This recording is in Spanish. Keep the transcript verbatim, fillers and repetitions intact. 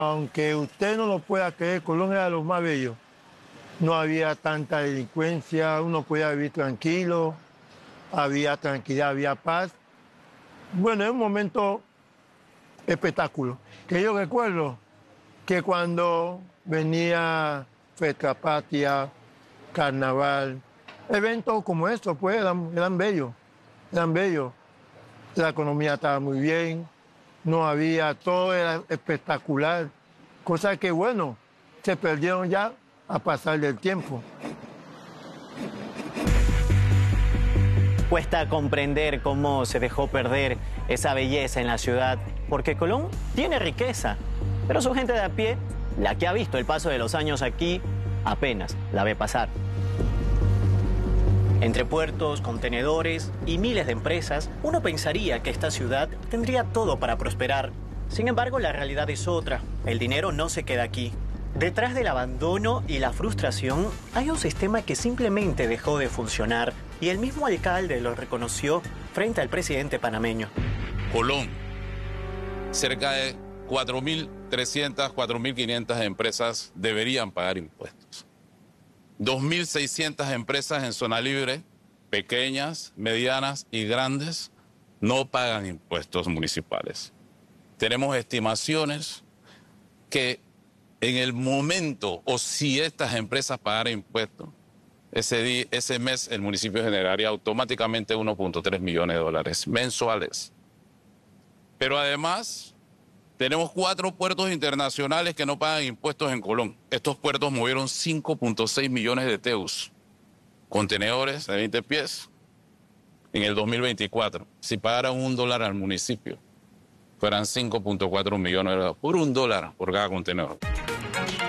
Aunque usted no lo pueda creer, Colón era lo más bello. No había tanta delincuencia, uno podía vivir tranquilo, había tranquilidad, había paz. Bueno, es un momento espectáculo. Que yo recuerdo que cuando venía Fiesta Patria, Carnaval, eventos como estos, pues eran, eran bellos, eran bellos. La economía estaba muy bien, no había, todo era espectacular. Cosas que, bueno, se perdieron ya a pasar del tiempo. Cuesta comprender cómo se dejó perder esa belleza en la ciudad, porque Colón tiene riqueza, pero su gente de a pie, la que ha visto el paso de los años aquí, apenas la ve pasar. Entre puertos, contenedores y miles de empresas, uno pensaría que esta ciudad tendría todo para prosperar. Sin embargo, la realidad es otra. El dinero no se queda aquí. Detrás del abandono y la frustración hay un sistema que simplemente dejó de funcionar y el mismo alcalde lo reconoció frente al presidente panameño. Colón, cerca de cuatro mil trescientas, cuatro mil quinientas empresas deberían pagar impuestos. dos mil seiscientas empresas en zona libre, pequeñas, medianas y grandes, no pagan impuestos municipales. Tenemos estimaciones que en el momento, o si estas empresas pagaran impuestos, ese, día, ese mes el municipio generaría automáticamente uno punto tres millones de dólares mensuales. Pero además, tenemos cuatro puertos internacionales que no pagan impuestos en Colón. Estos puertos movieron cinco punto seis millones de teus, contenedores de veinte pies, en el dos mil veinticuatro. Si pagaran un dólar al municipio, fueran cinco punto cuatro millones de dólares por un dólar por cada contenedor.